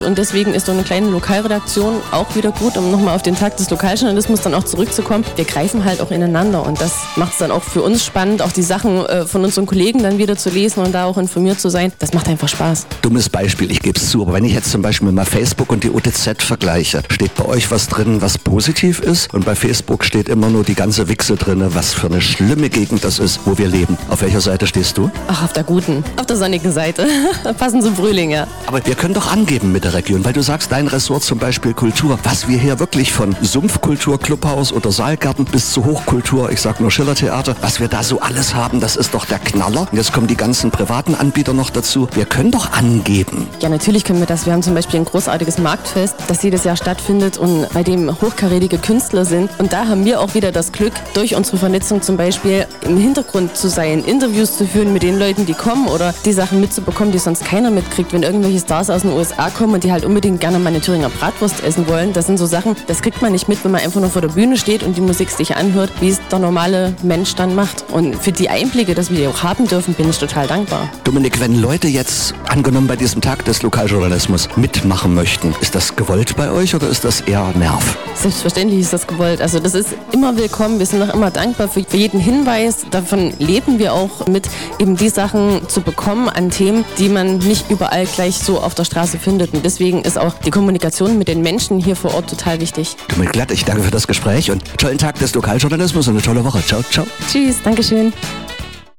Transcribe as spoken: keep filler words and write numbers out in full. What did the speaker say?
Und deswegen ist so eine kleine Lokalredaktion auch wieder gut, um nochmal auf den Tag des Lokaljournalismus dann auch zurückzukommen. Wir greifen halt auch ineinander und das macht es dann auch für uns spannend, auch die Sachen äh, von unseren Kollegen dann wieder zu lesen und da auch informiert zu sein. Das macht einfach Spaß. Dummes Beispiel, ich gebe es zu, aber wenn ich jetzt zum Beispiel mal Facebook und die O T Z vergleiche, steht bei euch was drin, was positiv ist und bei Facebook steht immer nur die ganze Wichse drin, was für eine schlimme Gegend das ist, wo wir leben. Auf welcher Seite stehst du? Ach, auf der guten, auf der sonnigen Seite. Passend zum Frühling, ja. Aber wir können doch angeben mit der Region, weil du sagst, dein Ressort zum Beispiel Kultur, was wir hier wirklich von Sumpfkultur, Clubhaus oder Saalgarten bis zu Hochkultur, ich sag nur Schillertheater, was wir da so alles haben, das ist doch der Knaller. Und jetzt kommen die ganzen privaten Anbieter noch dazu. Wir können doch angeben. Ja, natürlich können wir das. Wir haben zum Beispiel ein großartiges Marktfest, das jedes Jahr stattfindet und bei dem hochkarätige Künstler sind. Und da haben wir auch wieder das Glück, durch unsere Vernetzung zum Beispiel im Hintergrund zu sein, Interviews zu führen mit den Leuten, die kommen oder die Sachen mitzubekommen, die sonst keiner mitkriegt. Wenn irgendwelche Stars aus den U S A kommen und die halt unbedingt gerne mal eine Thüringer Bratwurst essen wollen, das sind so Sachen, das kriegt man nicht mit, wenn man einfach nur vor der Bühne steht und die Musik sich anhört, wie es der normale Mensch dann macht. Und für die Einblicke, dass wir die auch haben dürfen, bin ich total dankbar. Dominik, wenn Leute jetzt, angenommen bei diesem Tag des Lokaljournalismus, mitmachen möchten, ist das gewollt bei euch oder ist das eher Nerv? Selbstverständlich ist das gewollt. Also das ist immer willkommen. Wir sind auch immer dankbar für, für jeden Hinweis. Davon leben wir auch mit, eben die Sachen zu bekommen an Themen, die man nicht überall gleich so auf der Straße findet. Und deswegen ist auch die Kommunikation mit den Menschen hier vor Ort total wichtig. Dominik Glatt, ich danke für das Gespräch und tollen Tag des Lokaljournalismus und eine tolle Woche. Ciao, ciao. Tschüss, Dankeschön.